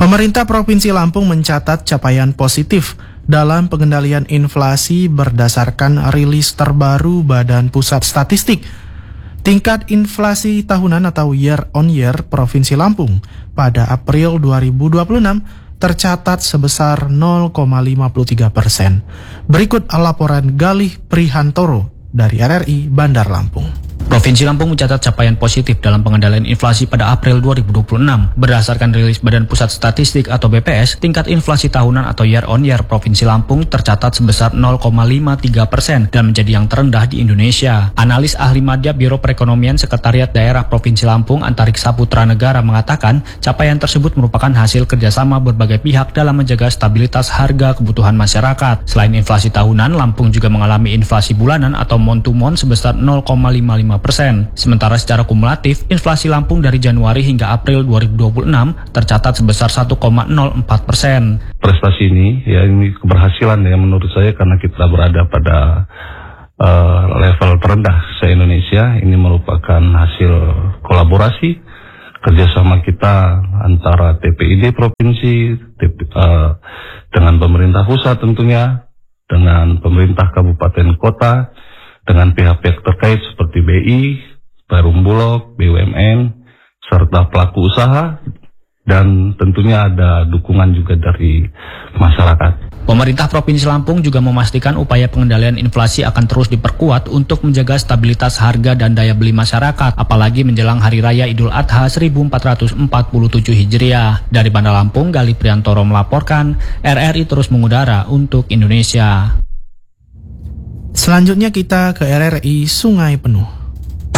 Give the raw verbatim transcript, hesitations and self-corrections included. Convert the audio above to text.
Pemerintah Provinsi Lampung mencatat capaian positif dalam pengendalian inflasi berdasarkan rilis terbaru Badan Pusat Statistik. Tingkat inflasi tahunan atau year on year Provinsi Lampung pada April dua ribu dua puluh enam tercatat sebesar nol koma lima tiga persen. Berikut laporan Galih Prihantoro dari R R I Bandar Lampung. Provinsi Lampung mencatat capaian positif dalam pengendalian inflasi pada April dua ribu dua puluh enam. Berdasarkan rilis Badan Pusat Statistik atau B P S, tingkat inflasi tahunan atau year on year Provinsi Lampung tercatat sebesar nol koma lima tiga persen dan menjadi yang terendah di Indonesia. Analis ahli madya Biro Perekonomian Sekretariat Daerah Provinsi Lampung Antariksa Putra Negara mengatakan capaian tersebut merupakan hasil kerjasama berbagai pihak dalam menjaga stabilitas harga kebutuhan masyarakat. Selain inflasi tahunan, Lampung juga mengalami inflasi bulanan atau month to month sebesar nol koma lima lima persen. Sementara secara kumulatif, inflasi Lampung dari Januari hingga April dua ribu dua puluh enam tercatat sebesar satu koma nol empat persen. Prestasi ini, ya ini keberhasilan ya menurut saya karena kita berada pada uh, level terendah se-Indonesia. Ini merupakan hasil kolaborasi kerjasama kita antara T P I D Provinsi T P, uh, dengan pemerintah pusat tentunya, dengan pemerintah kabupaten kota, dengan pihak-pihak terkait seperti B I, Perum Bulog, B U M N, serta pelaku usaha, dan tentunya ada dukungan juga dari masyarakat. Pemerintah Provinsi Lampung juga memastikan upaya pengendalian inflasi akan terus diperkuat untuk menjaga stabilitas harga dan daya beli masyarakat, apalagi menjelang Hari Raya Idul Adha seribu empat ratus empat puluh tujuh Hijriah. Dari Bandar Lampung, Galih Prihantoro melaporkan, R R I terus mengudara untuk Indonesia. Selanjutnya kita ke R R I Sungai Penuh.